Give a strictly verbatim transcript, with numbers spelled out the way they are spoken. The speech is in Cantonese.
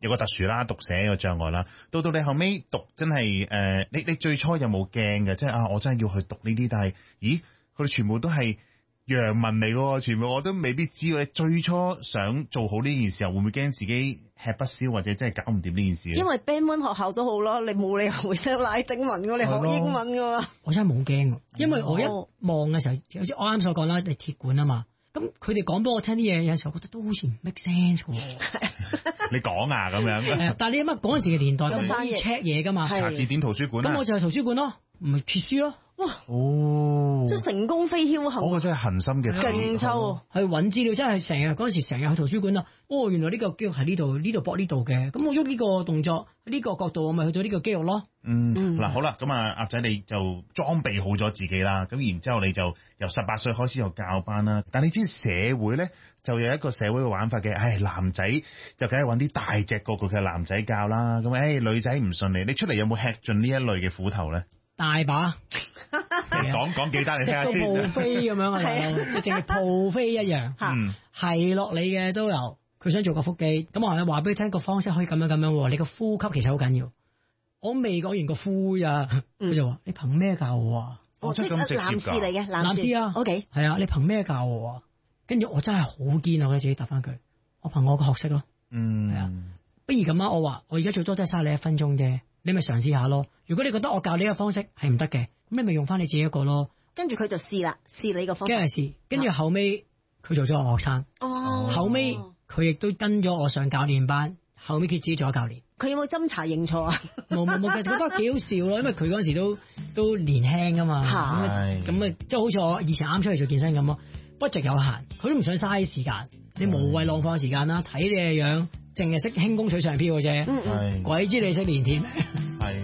個特殊啦，讀寫個障礙啦。到到你後尾讀真係誒、呃，你你最初有冇驚嘅？即係啊，我真係要去讀呢啲，但係咦，佢哋全部都係洋文嚟嘅，全部我都未必知。你最初想做好呢件事，會唔會驚自己吃不消，或者真係搞唔掂呢件事？ 因為 Band One 學校都好啦，你冇理由會識拉丁文嘅，你學英文嘅。 我真係冇驚，因為我一望嘅時候，好似我啱所講啦，你鐵管啊嘛。咁佢哋講俾我聽啲嘢，有陣時候覺得都好似唔 make sense 嘅。 你講啊咁樣。 但係你諗下嗰陣時嘅年代，咁可以 check 嘢噶嘛？ 查字典圖書館。 咁我就係圖書館咯，唔係揭書咯。 哇！ 哦， 即係成功非僥幸。 嗰個真係恒心嘅勁抽， 去揾資料真係成日嗰陣時成日去圖書館啊！哦，原來呢個肌肉喺呢度，呢度搏呢度嘅，咁我喐呢個動作呢個角度，我咪去到呢個肌肉咯。 嗯，嗱、嗯、好啦，咁啊鴨仔你就裝備好咗自己啦，咁然之後你就由十八歲開始就教班啦。但你知社會咧就有一個社會嘅玩法嘅，唉男仔就梗係揾啲大隻個個嘅男仔教啦。咁唉女仔唔順利，你出嚟有冇吃盡呢一類嘅苦頭咧？ 大把， 講講幾單你聽下先。 撲飛咁樣啊，直情係撲飛一樣，係落你嘅都有。佢想做個腹肌，咁我話俾你聽個方式可以咁樣咁樣。你個呼吸其實好緊要。我未講完個呼呀，佢、嗯、就話：你憑咩教我啊？ 我真係咁直接㗎。男士嚟嘅， 男士啊。O K，係啊，你憑咩教我啊？跟住我真係好堅啊！我自己答翻佢，我憑我個學識咯。 嗯， 係啊。不如咁啊，我話我而家最多都係嘥你一分鐘啫。你咪嘗試下咯。如果你覺得我教你嘅方式係唔得嘅，咁你咪用翻你自己一個咯。 跟住佢就試啦，試你個方法。 跟住試，跟住後尾佢做咗我學生。 哦。 後尾佢亦都跟咗我上教練班。後尾佢自己做咗教練。 佢有冇斟茶認錯啊？ 冇冇冇，佢覺得幾好笑咯。因為佢嗰陣時都都年輕噶嘛。係。咁啊，即係好似我以前啱出嚟做健身咁咯。budget 有限，佢都唔想嘥時間。你無謂浪費時間啦。睇你嘅樣，淨係識輕功水上漂嘅啫。嗯嗯。鬼知你識練添。